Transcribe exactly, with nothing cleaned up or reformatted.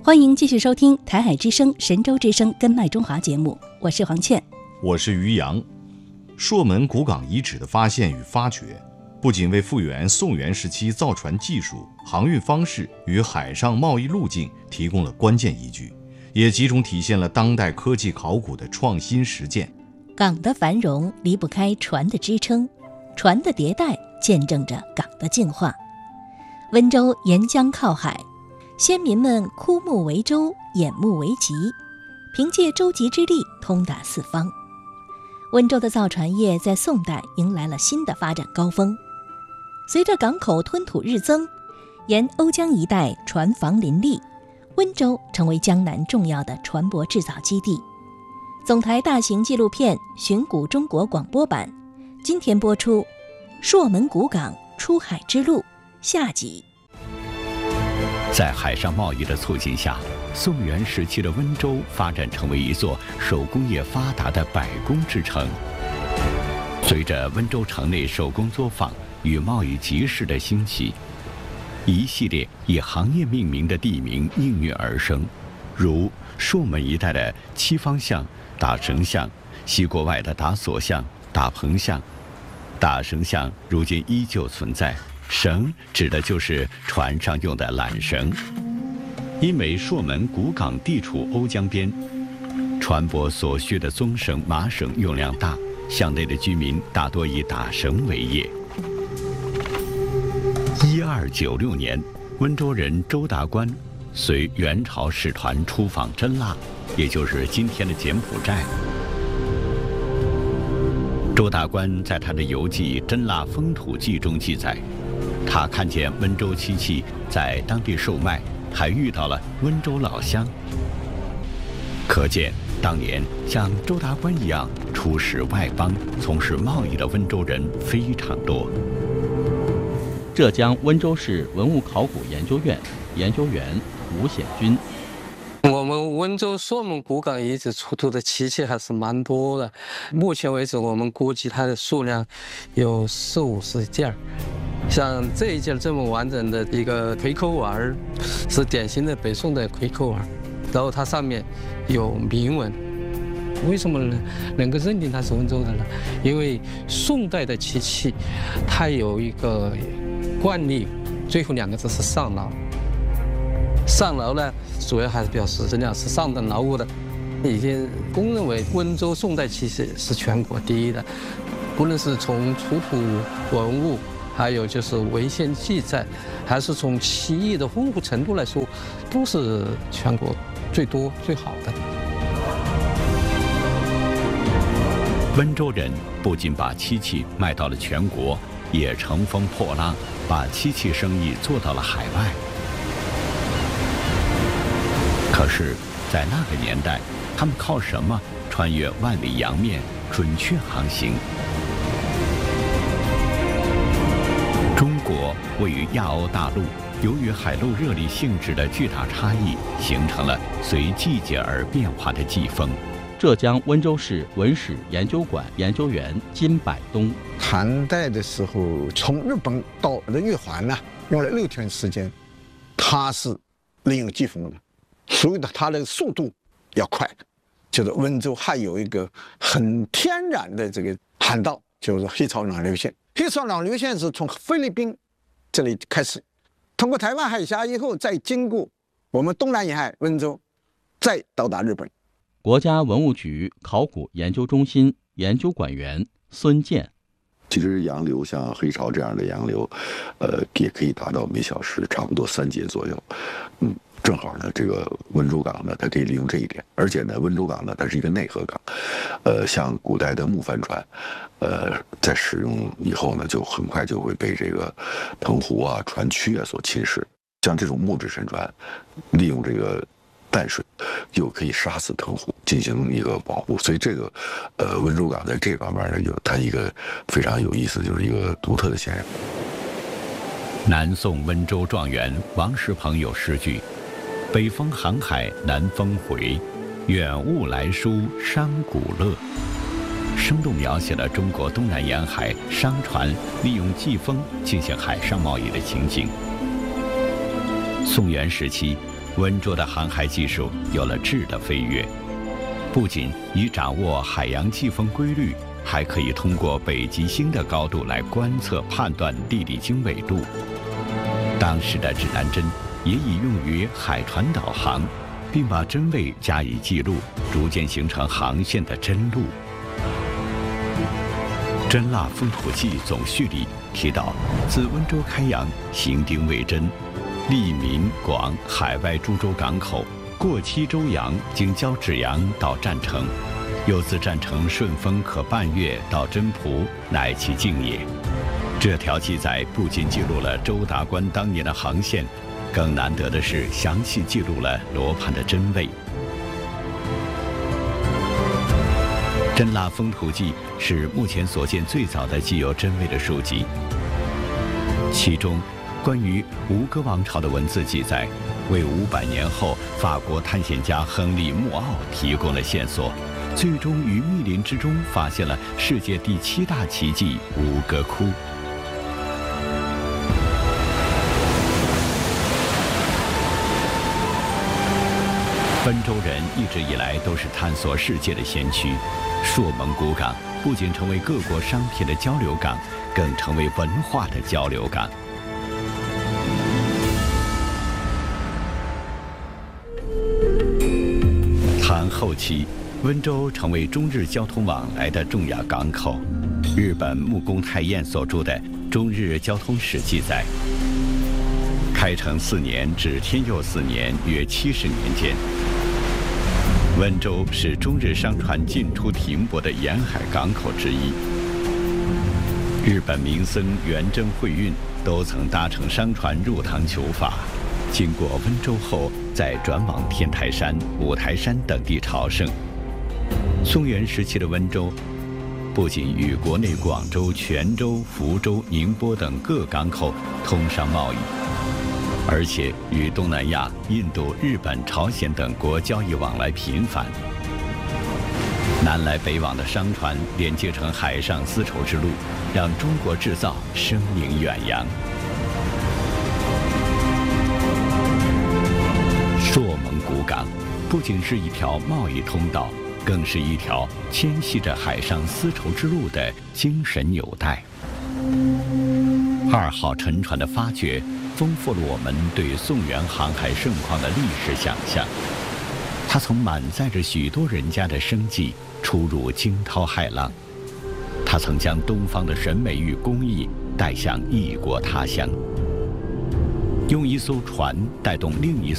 欢迎继续收听台海之声、神州之声根脉中华节目，我是黄倩， 我是于洋。朔门古港遗址的发现与发掘，不仅为复原宋元时期造船技术、航运方式与海上贸易路径提供了关键依据，也集中体现了当代科技考古的创新实践。 港的繁荣离不开船的支撑，船的迭代见证着港的进化。温州沿江靠海，先民们枯木为舟，眼目为脊，凭借舟楫之力通达四方。温州的造船业在宋代迎来了新的发展高峰。随着港口吞吐日增，沿瓯江一带船房林立，温州成为江南重要的船舶制造基地。总台大型纪录片《寻古中国》广播版今天播出《朔门古港出海之路》下集。 在海上贸易的促进下，宋元时期的温州发展成为一座手工业发达的百工之城。随着温州城内手工作坊与贸易集市的兴起，一系列以行业命名的地名应运而生，如朔门一带的七方巷、打绳巷，西国外的打锁巷、打棚巷。打绳巷如今依旧存在，绳指的就是船上用的缆绳。因为朔门古港地处瓯江边，船舶所需的棕绳、麻绳用量大，巷内的居民大多以打绳为业。一二九六年，温州人周达观随元朝使团出访真腊，也就是今天的柬埔寨。周达观在他的游记《真腊风土记》中记载，他看见温州漆器在当地售卖，还遇到了温州老乡。可见当年像周达观一样出使外邦、从事贸易的温州人非常多。 浙江温州市文物考古研究院研究员吴显军： 我们温州朔门古港遗址出土的漆器还是蛮多的，目前为止我们估计它的数量有四五十件。像这一件这么完整的一个葵口碗，是典型的北宋的葵口碗，然后它上面有铭文。为什么呢能够认定它是温州的呢？因为宋代的漆器它有一个惯例，最后两个字是上劳。上劳呢，主要还是表示质量是上等劳务的。已经公认为温州宋代漆器是全国第一的，不论是从出土文物，还有就是文献记载，还是从漆艺的丰富程度来说，都是全国最多最好的。 温州人不仅把漆器卖到了全国，也乘风破浪，把漆器生意做到了海外。可是，在那个年代，他们靠什么穿越万里洋面，准确航行？中国位于亚欧大陆，由于海陆热力性质的巨大差异，形成了随季节而变化的季风。 浙江温州市文史研究馆研究员金百东： 唐代的时候，从日本到的玉环呢，用了六天时间，它是利用季风的，所以的它的速度要快。就是温州还有一个很天然的这个航道，就是黑潮暖流线。黑潮暖流线是从菲律宾这里开始，通过台湾海峡以后，再经过我们东南沿海温州，再到达日本。 国家文物局考古研究中心研究馆员孙健： 其实洋流像黑潮这样的洋流，呃，也可以达到每小时差不多三节左右。嗯，正好呢，这个温州港呢，它可以利用这一点，而且呢，温州港呢，它是一个内河港，呃，像古代的木帆船，呃，在使用以后呢，就很快就会被这个藤壶啊、船躯啊所侵蚀。像这种木质沉船，利用这个淡水，又可以杀死藤壶，进行一个保护。所以这个，呃，温州港在这方面呢，有它一个非常有意思，就是一个独特的现象。 南宋温州状元王石鹏有诗句：“北风航海南风回，远雾来书商贾乐。”生动描写了中国东南沿海商船利用季风进行海上贸易的情景。宋元时期， 温州的航海技术有了质的飞跃，不仅已掌握海洋季风规律，还可以通过北极星的高度来观测判断地理经纬度。当时的指南针也已用于海船导航，并把针位加以记录，逐渐形成航线的针路。《真腊风土记》总序里提到，自温州开洋，行丁未针，利民广海外诸州港口，过七州洋，经交趾洋到占城，又自占城顺风可半月到真蒲，乃其境也。这条记载不仅记录了周达观当年的航线，更难得的是详细记录了罗盘的真位。《真腊风土记》是目前所见最早的记有真伪的书籍。其中，关于吴哥王朝的文字记载，为五百年后法国探险家亨利·穆奥提供了线索，最终于密林之中发现了世界第七大奇迹——吴哥窟。温州人一直以来都是探索世界的先驱。朔蒙古港不仅成为各国商品的交流港，更成为文化的交流港。唐后期，温州成为中日交通往来的重要港口。日本木宫太彦所著的《中日交通史》记载，开成四年至天佑四年，约七十年间，温州是中日商船进出停泊的沿海港口之一。日本名僧元贞慧运都曾搭乘商船入唐求法，经过温州后，再转往天台山、五台山等地朝圣。宋元时期的温州，不仅与国内广州、泉州、福州、宁波等各港口通商贸易，而且与东南亚、印度、日本、朝鲜等国交易往来频繁。南来北往的商船连接成海上丝绸之路，让中国制造声名远扬。朔蒙古港不仅是一条贸易通道，更是一条牵系着海上丝绸之路的精神纽带。二号沉船的发掘丰富了我们对宋元航海盛况的历史想象。它曾满载着许多人家的生计出入惊涛骇浪，它曾将东方的审美与工艺带向异国他乡，用一艘船带动另一